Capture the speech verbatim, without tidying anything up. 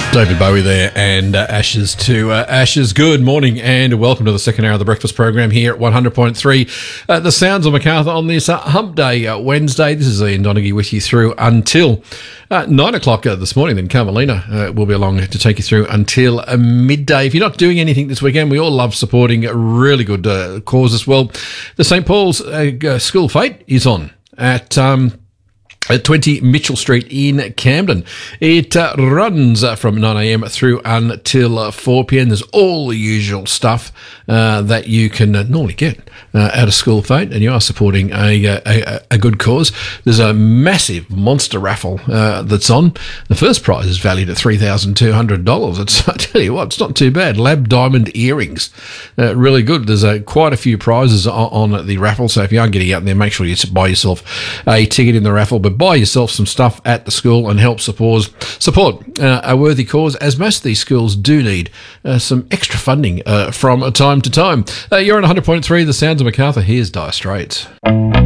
David Bowie there, and uh, Ashes to uh, Ashes. Good morning and welcome to the second hour of the breakfast program here at one hundred point three. Uh, the sounds of Macarthur on this uh, Hump Day uh, Wednesday. This is Ian Donaghy with you through until uh, nine o'clock uh, this morning. Then Carmelina uh, will be along to take you through until uh, midday. If you're not doing anything this weekend, we all love supporting a really good uh, cause as well. The Saint Paul's uh, uh, School Fete is on at... Um, At twenty Mitchell Street in Camden. It uh, runs uh, from nine a.m. through until uh, four p.m. There's all the usual stuff uh, that you can uh, normally get uh, at a school fete, and you are supporting a, a, a good cause. There's a massive monster raffle uh, that's on. The first prize is valued at three thousand two hundred dollars. It's, I tell you what, it's not too bad. Lab diamond earrings. Uh, really good. There's uh, quite a few prizes on, on the raffle, so if you are getting out there, make sure you buy yourself a ticket in the raffle, but buy yourself some stuff at the school and help support support uh, a worthy cause, as most of these schools do need uh, some extra funding uh, from time to time. Uh, you're on one hundred point three, the sounds of Macarthur. Here's Dire Straits.